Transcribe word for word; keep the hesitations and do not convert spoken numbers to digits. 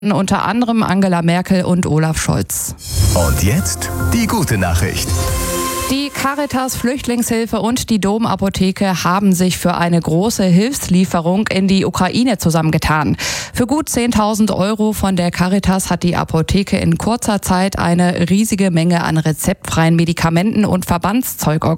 Unter anderem Angela Merkel und Olaf Scholz. Und jetzt die gute Nachricht. Die Caritas Flüchtlingshilfe und die Dom-Apotheke haben sich für eine große Hilfslieferung in die Ukraine zusammengetan. Für gut zehntausend Euro von der Caritas hat die Apotheke in kurzer Zeit eine riesige Menge an rezeptfreien Medikamenten und Verbandszeug organisiert.